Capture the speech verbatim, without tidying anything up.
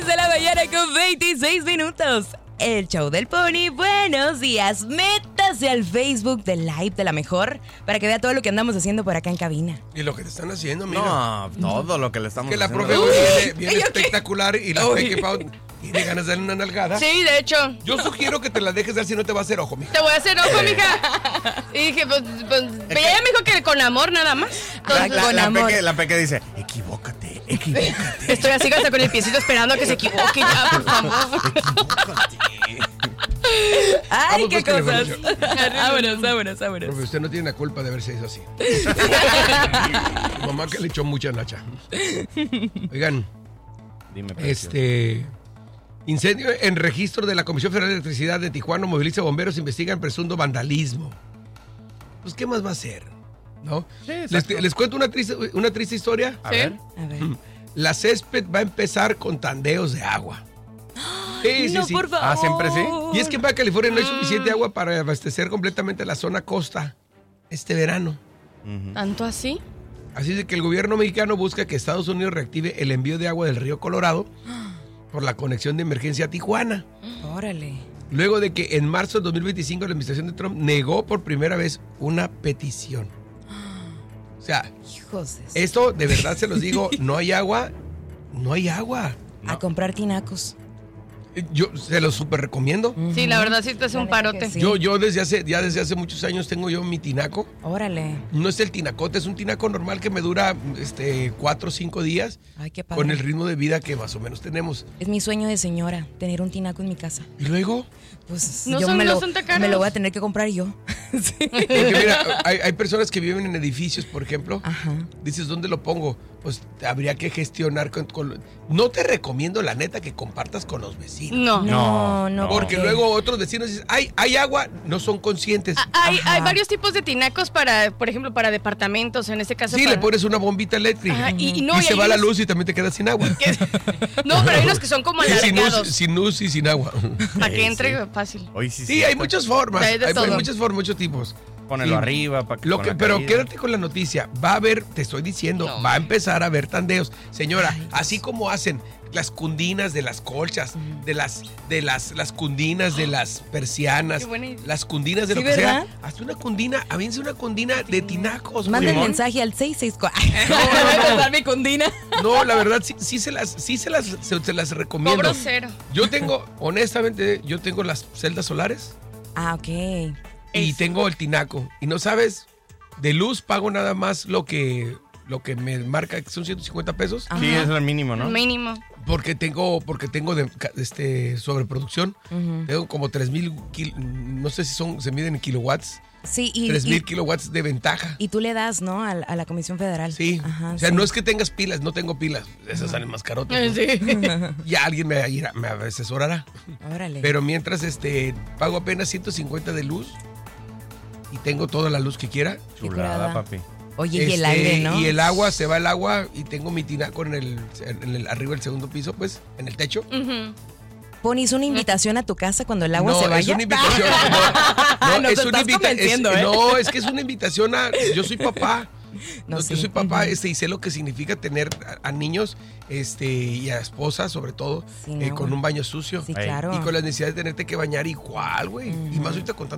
de la mañana con veintiséis minutos. El show del Pony, buenos días. Métase al Facebook del Live de La Mejor para que vea todo lo que andamos haciendo por acá en cabina. Y lo que te están haciendo, mira. No, todo lo que le estamos que la haciendo. profe Uy, viene, viene ¿yo qué? espectacular y la Peque Pau tiene ganas de darle una nalgada. Sí, de hecho. Yo sugiero que te la dejes dar si no te va a hacer ojo, mija. Te voy a hacer ojo, mija. Y dije, pues, pues pero ella me dijo que con amor nada más. Ah, Entonces, La, con la amor. peque, la peque dice, equivócate, equivócate. estoy así hasta con el piecito esperando a que se equivoque ya, por favor. Ay, Vamos, qué pues, cosas. teléfono. Vámonos, vámonos, vámonos. Profe, usted no tiene la culpa de haberse hecho así. Tu mamá que le echó mucha nacha. Oigan, Dime, precio. este... Incendio en registro de la Comisión Federal de Electricidad de Tijuana moviliza bomberos, investigan presunto vandalismo. Pues, ¿qué más va a hacer? ¿No? Sí, les, exacto. les cuento una triste, una triste historia. A ¿Sí? ver. A ver. La césped va a empezar con tandeos de agua. Sí, sí, no, sí. por favor. Ah, ¿siempre sí? Y es que en Baja California no hay suficiente agua para abastecer completamente la zona costa este verano. Ujú. ¿Tanto así? Así es que el gobierno mexicano busca que Estados Unidos reactive el envío de agua del río Colorado por la conexión de emergencia a Tijuana. Órale. Luego de que en marzo de dos mil veinticinco la administración de Trump negó por primera vez una petición. O sea, Hijos de... esto de verdad se los digo, no hay agua, no hay agua. A comprar tinacos. Yo se los súper recomiendo. Sí, la verdad sí te hace La un neta que parote. sí. Yo, yo desde hace, ya desde hace muchos años tengo yo mi tinaco. Órale. No es el tinacote, es un tinaco normal que me dura este, cuatro o cinco días Ay, qué padre. con el ritmo de vida que más o menos tenemos. Es mi sueño de señora, tener un tinaco en mi casa. Y luego, Pues No yo son- me, no lo, son tan caros. me lo voy a tener que comprar yo. Sí. porque mira, hay, hay personas que viven en edificios, por ejemplo. Ajá. Dices, ¿dónde lo pongo? Pues habría que gestionar con, con- No te recomiendo, la neta, que compartas con los vecinos. No. No, no. No. Porque ¿por qué? luego otros vecinos dicen, hay, hay agua, no son conscientes. Ah, Hay, Ajá. hay varios tipos de tinacos para, por ejemplo, para departamentos, en este caso. Sí, para... le pones una bombita eléctrica. Ajá, y, y no, y y se hay va la unos luz y también te quedas sin agua. que- No, pero hay unos que son como Sí, sin luz, alargados. sin luz y sin agua. Para que Sí, entre sí. fácil. Hoy sí, Sí, sí. hay muchas formas. Hay de Hay, hay todo. muchas formas, muchos tipos. Pónelo Sí. arriba para que Lo con que, la pero caída. quédate con la noticia. Va a haber, te estoy diciendo, No. va a empezar a haber tandeos. Señora, Ay, Dios. así como hacen las cundinas de las colchas, de las, de las, las cundinas de las persianas, Qué buena idea. las cundinas de Sí, lo que ¿verdad? sea. Hazte una cundina, avíense una cundina de tinacos. Manden güey. mensaje al seis seis cuatro. No, no, Voy a no. empezar mi cundina. No, la verdad sí, sí se las, sí se las, se, se las recomiendo. Cobro cero. Yo tengo, honestamente, yo tengo las celdas solares. Ah, ok. Y Es- tengo el tinaco. Y no sabes, de luz pago nada más lo que, lo que me marca, que son ciento cincuenta pesos. Ajá. Sí, es el mínimo, ¿no? Mínimo. Porque tengo, porque tengo de, este, sobreproducción. Ujú. Tengo como tres mil, no sé si son, se miden en kilowatts. Sí, y, tres y, mil kilowatts de ventaja. y tú le das, ¿no? A, a la Comisión Federal. Sí. Ajá, o sea, sí. no es que tengas pilas, no tengo pilas. Esas salen más carotas. ¿no? Sí. Ya alguien me, irá- me asesorará. Órale. Pero mientras este pago apenas ciento cincuenta de luz y tengo toda la luz que quiera. Qué Chulada, curada. papi. Oye, y el Este, aire, ¿no? Y el agua, se va el agua y tengo mi tinaco en el, en el arriba del segundo piso, pues, en el techo. Ujú. ¿Pones una invitación a tu casa cuando el agua no, se es vaya? una invitación. No, no, Nos es una estás invita- es- convenciendo, ¿eh? no, es que es una invitación a. Yo soy papá. No, No, sí. Yo soy papá, Ujú. este, y sé lo que significa tener a, a niños este, y a esposas, sobre todo, Sin eh, agua. con un baño sucio. Sí, Ey. claro. Y con la necesidad de tenerte que bañar igual, güey. Y más ahorita con tanto